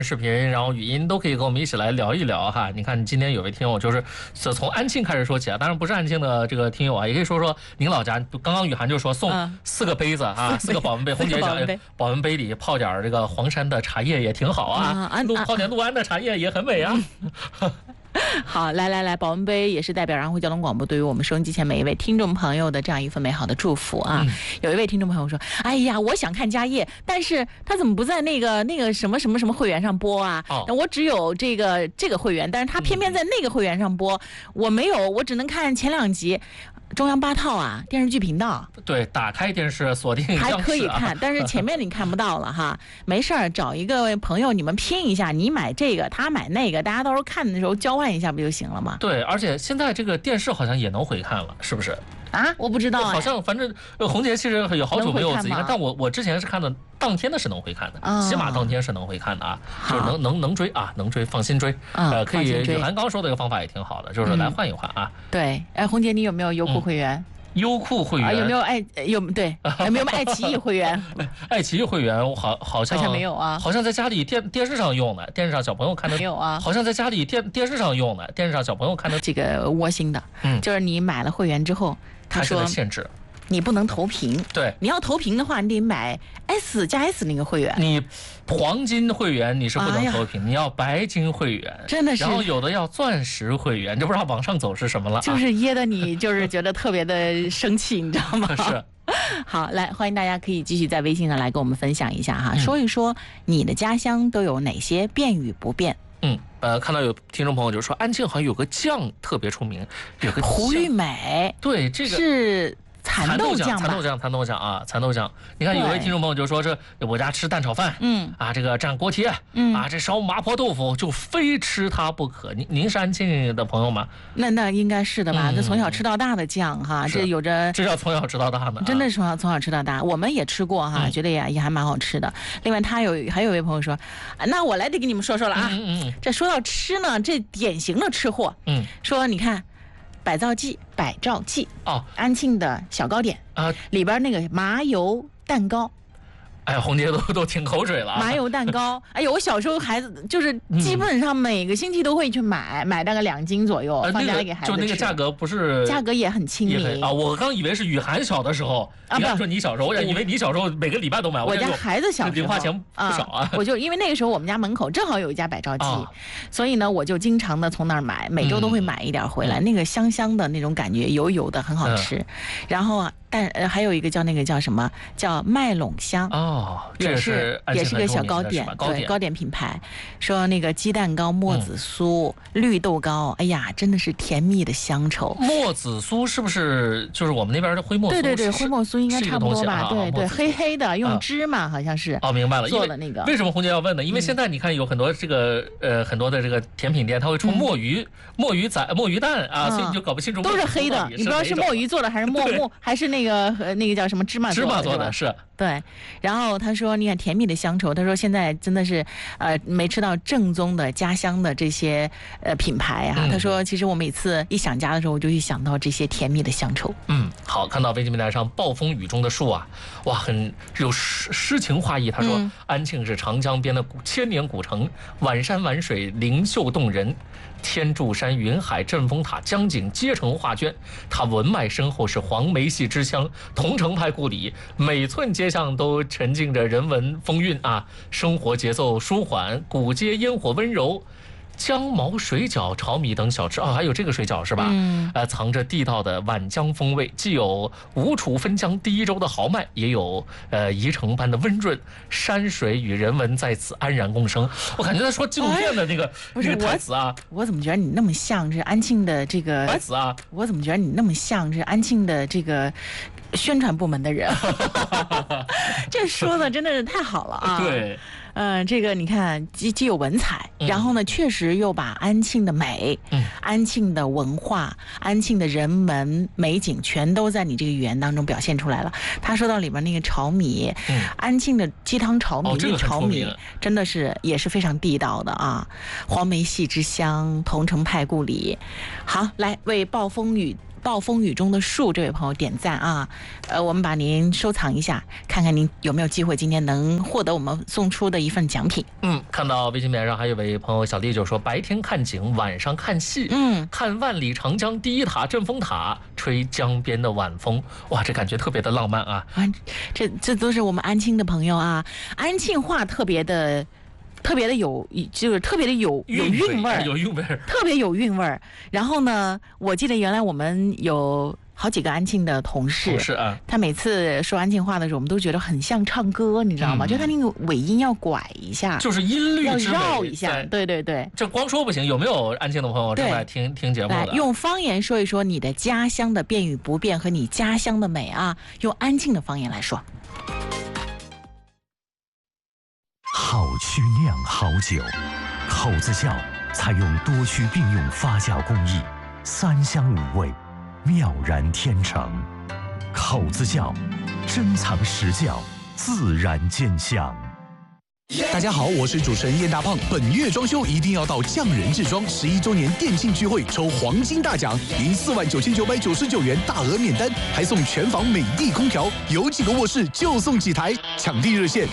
视频，然后语音都可以跟我们一起来聊一聊哈。你看今天有位听友就是从安庆开始说起啊，当然不是安庆的这个听友啊，也可以说说您老家。刚刚雨涵就说送4个杯子啊，4个保温杯，红姐讲保温杯里泡点这个黄山的茶叶也挺好啊，泡点六安的茶叶也很美啊。 好，来，保温杯也是代表然后交通广播对于我们收音机前每一位听众朋友的这样一份美好的祝福啊。有一位听众朋友说，哎呀，我想看家业，但是他怎么不在那个什么会员上播啊？我只有这个会员，但是他偏偏在那个会员上播，我没有，我只能看前2集。中央8套啊，电视剧频道。对， 打开电视锁定还可以看，但是前面你看不到了哈。没事儿，找一个朋友，你们拼一下，你买这个，他买那个，大家到时候看的时候交换一下不就行了吗？ 对，而且现在这个电视好像也能回看了，是不是？ 啊，我不知道， 好像反正红姐其实有好久没有仔细看，但我之前是看的当天的是能回看的，起码当天是能回看的啊，就是能追啊，能追，放心追。可以。雨涵刚说的这个方法也挺好的，就是来换一换啊。 对，红姐你有没有优酷会员？ 优酷会员有没有有没有爱奇艺会员？ 爱奇艺会员我好像没有啊， 好像在家里电视上用的，电视上小朋友看的没有啊， 好像在家里电视上用的，电视上小朋友看的这个窝心的，就是你买了会员之后，他说限制。 你不能投屏， 对， 你要投屏的话，你得买 S 加 S 那个会员。 你黄金会员你是不能投屏，你要白金会员， 真的是。 然后有的要钻石会员，就不知道往上走是什么了。 就是噎得你就是觉得特别的生气，你知道吗？ 是。 好，来，欢迎大家可以继续在微信上来跟我们分享一下哈，说一说你的家乡都有哪些变与不变。 看到有听众朋友就说安庆好像有个酱特别出名，有个胡玉美， 对，这个是。蚕豆酱啊，蚕豆酱。你看有位听众朋友就说这我家吃蛋炒饭，这个蘸锅贴，这烧麻婆豆腐就非吃它不可。您是安庆的朋友吗？ 那应该是的吧？这从小吃到大的酱哈，这有着这叫从小吃到大呢， 真的是从小吃到大。我们也吃过哈，觉得也还蛮好吃的。另外还有一位朋友说，那我来得给你们说说了啊。这说到吃呢，这典型的吃货，说你看。百兆记安庆的小糕点啊，里边那个麻油蛋糕， 哎呀，红姐都挺口水了。 麻油蛋糕，哎呦，我小时候孩子就是基本上每个星期都会去买大概2斤左右，放家里给孩子吃。 就那个价格不是？ 价格也很亲民啊！我刚以为是雨涵小的时候啊，不说你小时候，我以为你小时候每个礼拜都买。 我家孩子小时候零花钱不少啊。 我就因为那个时候我们家门口正好有一家百兆记，所以呢我就经常的从那儿买，每周都会买一点回来，那个香香的那种感觉，油的很好吃。然后还有一个叫那个叫什么叫麦陇香也是个小糕点，对，糕点品牌。说那个鸡蛋糕、墨子酥、绿豆糕，哎呀，真的是甜蜜的乡愁。 墨子酥是不是就是我们那边的灰墨酥？ 对，灰墨酥应该差不多吧？对，黑黑的，用芝麻好像是。 明白了， 做的那个。 为什么红姐要问呢？因为现在你看有很多这个很多的这个甜品店，它会出墨鱼蛋啊，所以你就搞不清楚。 都是黑的，你不知道是墨鱼做的还是还是那个叫什么芝麻做的是。 对，然后他说，你看甜蜜的乡愁，他说现在真的是没吃到正宗的家乡的这些品牌啊。他说其实我每次一想家的时候，我就会想到这些甜蜜的乡愁。 好，看到微信平台上暴风雨中的树啊，哇，很有诗情画意。他说安庆是长江边的千年古城，晚山晚水灵秀动人，天柱山云海镇风塔江景皆成画卷，它文脉深厚，是黄梅戏之乡，桐城派故里，每寸街巷都沉浸着人文风韵啊，生活节奏舒缓，古街烟火温柔，姜毛水饺、炒米等小吃还有这个水饺是吧？藏着地道的皖江风味，既有吴楚分江第一州的豪迈，也有宜城般的温润，山水与人文在此安然共生。我感觉他说纪录片的那个台词啊， 我怎么觉得你那么像是安庆的这个台词啊？ 我怎么觉得你那么像是安庆的这个宣传部门的人？这说的真的是太好了啊！ 对。 这个你看既有文采，然后呢，确实又把安庆的美、安庆的文化、安庆的人文美景全都在你这个语言当中表现出来了。他说到里边那个炒米，安庆的鸡汤炒米， 这个炒米真的是也是非常地道的啊，黄梅戏之乡，桐城派故里。好，来为暴风雨暴风雨中的树这位朋友点赞啊，我们把您收藏一下，看看您有没有机会今天能获得我们送出的一份奖品。 看到微信平台上还有位朋友小丽就说，白天看景，晚上看戏，看万里长江第一塔阵风塔，吹江边的晚风，哇，这感觉特别的浪漫啊！ 这都是我们安庆的朋友啊，安庆话特别的有，就是特别的有韵味儿， 有韵味儿， 特别有韵味儿。然后呢，我记得原来我们有好几个安庆的同事啊， 他每次说安庆话的时候，我们都觉得很像唱歌，你知道吗？就他那个尾音要拐一下， 就是音律要绕一下，对对对。 这光说不行，有没有安庆的朋友正在听节目的？ 来用方言说一说你的家乡的变与不变和你家乡的美啊，用安庆的方言来说。 好曲酿好酒，口子窖采用多区并用发酵工艺，3香5味，妙然天成。口子窖珍藏实窖，自然见香。 大家好，我是主持人叶大胖。本月装修一定要到匠人制装11周年店庆聚会抽黄金大奖，赢49999元大额免单，还送全房美的空调，有几个卧室就送几台。抢地热线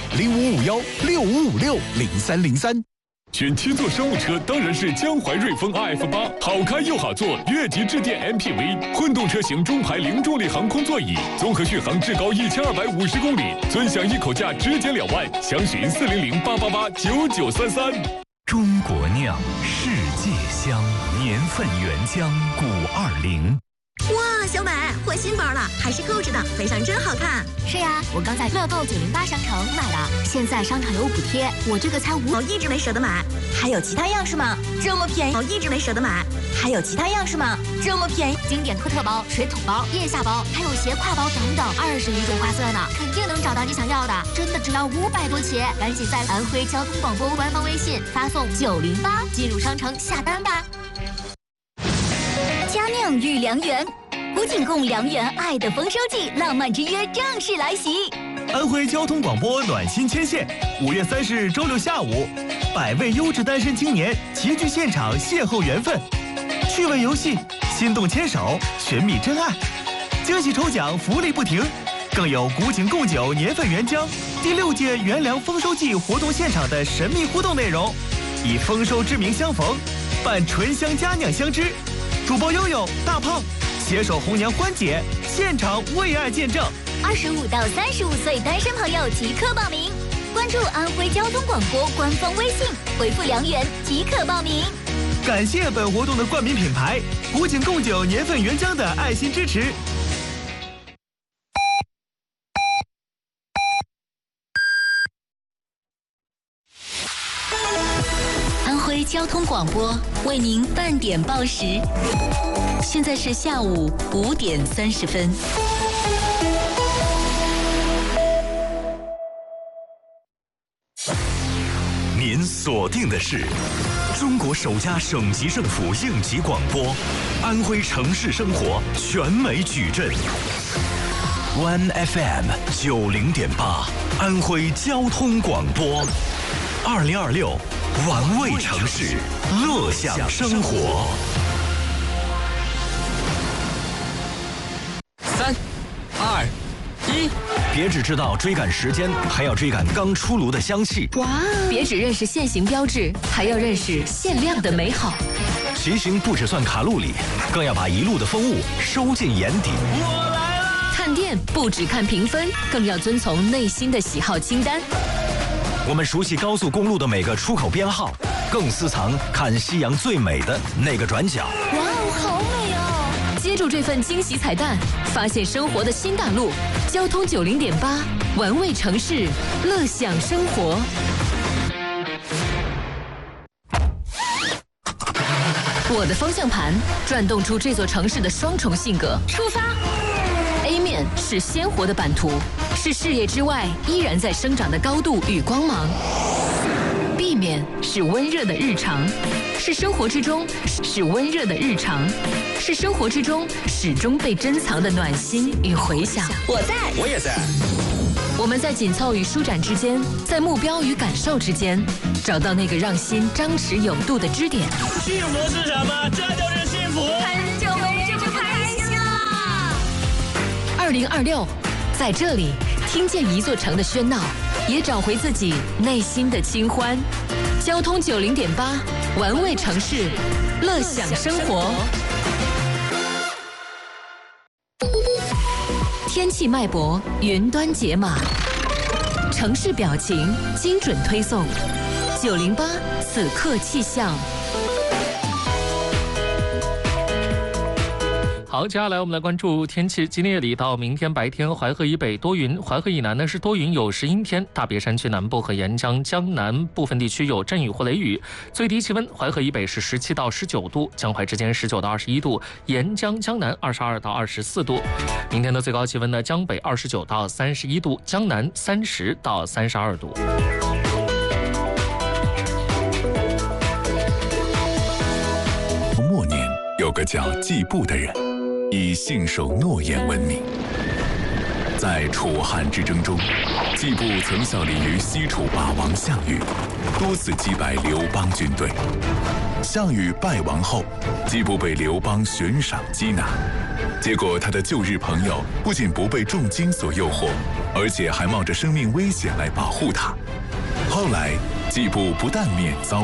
055165560303。 选7座商务车当然是江淮瑞风 RF8，好开又好坐，越级致电 MPV， 混动车型中排零重力航空座椅，综合续航至高1250公里，尊享1口价直减2万，详询40088889933。 中国酿，世界香，年份原浆520。 哇，小美换新包了，还是购置的，非常真好看。 是呀，我刚在乐购908商城买的，现在商场有补贴，我这个才5， 一直没舍得买。 还有其他样式吗？这么便宜， 一直没舍得买。 还有其他样式吗？这么便宜，经典科特包、水桶包、腋下包，还有斜挎包等等，20余种花色呢，肯定能找到你想要的，真的只要500多起，赶紧在安徽交通广播官方微信发送908进入商城下单吧。 佳酿御良缘，古井贡良缘爱的丰收季，浪漫之约正式来袭。 安徽交通广播暖心牵线，5月30日周六下午，100位优质单身青年齐聚现场邂逅缘分，趣味游戏，心动牵手，寻觅真爱，惊喜抽奖，福利不停，更有古井贡酒年份原浆第6届元粮丰收季活动现场的神秘互动内容，以丰收之名相逢，伴醇香佳酿相知。主播悠悠、大胖携手红娘欢姐，现场为爱见证。 25到35岁单身朋友即刻报名，关注安徽交通广播官方微信，回复良缘即可报名。 感谢本活动的冠名品牌古井贡酒年份原浆的爱心支持。 安徽交通广播为您半点报时，现在是下午5点30分。 您锁定的是中国首家省级政府应急广播，安徽城市生活全美矩阵。One FM 90.8，安徽交通广播，2026玩味城市，乐享生活。 3、2、1， 别只知道追赶时间，还要追赶刚出炉的香气。 哇！别只认识限行标志，还要认识限量的美好。 骑行不只算卡路里，更要把一路的风物收进眼底。 我来了！ 看店不只看评分，更要遵从内心的喜好清单。 我们熟悉高速公路的每个出口编号，更私藏看夕阳最美的那个转角。 哇哦，好美哦！接住这份惊喜彩蛋，发现生活的新大陆。交通90.8，玩味城市，乐享生活。我的方向盘转动出这座城市的双重性格。出发。A 面是鲜活的版图，是视野之外依然在生长的高度与光芒。B 面是温热的日常，是生活之中是温热的日常，是生活之中始终被珍藏的暖心与回响。 我在， 我也在。 我们在紧凑与舒展之间，在目标与感受之间，找到那个让心张弛有度的支点。 幸福是什么？这就是幸福。 很久没这么开心了。 2026，在这里听见一座城的喧闹，也找回自己内心的清欢。交通90.8，玩味城市，乐享生活。天气脉搏，云端解码，城市表情精准推送。908此刻气象。 好，接下来我们来关注天气。今天夜里到明天白天，淮河以北多云，淮河以南呢是多云有时阴天，大别山区南部和沿江江南部分地区有阵雨或雷雨。最低气温，淮河以北是17到19度，江淮之间19到21度，沿江江南22到24度。明天的最高气温呢，江北29到31度，江南30到32度。 末年有个叫季布的人，以信守诺言闻名。在楚汉之争中，季布曾效力于西楚霸王项羽，多次击败刘邦军队。项羽败亡后，季布被刘邦悬赏缉拿，结果他的旧日朋友不仅不被重金所诱惑，而且还冒着生命危险来保护他。后来，季布不但免遭